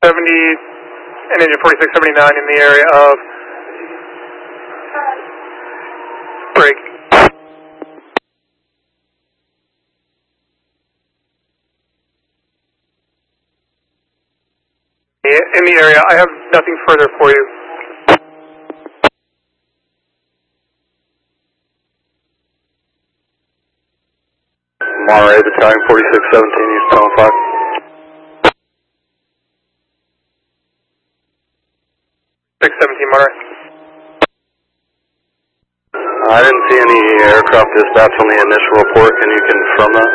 and engine 4679 in the area of break. In the area, I have nothing further for you. Monterey Battalion 4617, East Tunnel 5. Monterey. I didn't see any aircraft dispatch on the initial report. Can you confirm that?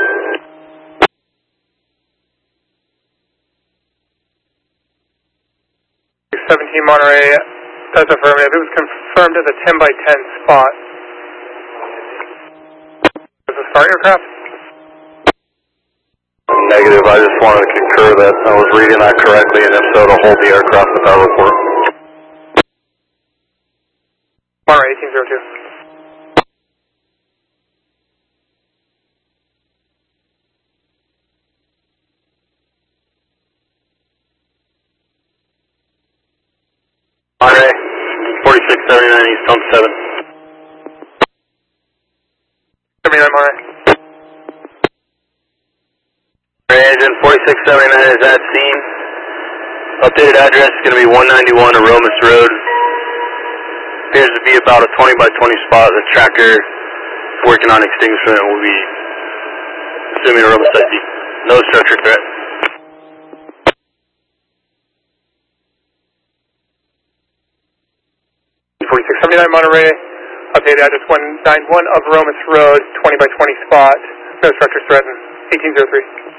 Monterey, that's affirmative. It was confirmed at the 10 by 10 spot. Was it a STAR aircraft? Negative. I just wanted to concur that I was reading that correctly, and if so, to hold the aircraft with that report. Monterey 1802. Monterey 4679, East Tunnel 7. 79 Monterey. Agent 4679 is at scene. Updated address is going to be 191 Aromas Road. Appears to be about a 20 by 20 spot. The tractor is working on extinguishment. We'll be assuming Aromas safety. No structure threat. 4679 Monterey. Updated address 191 of Aromas Road, 20 by 20 spot. No structures threatened. 1803.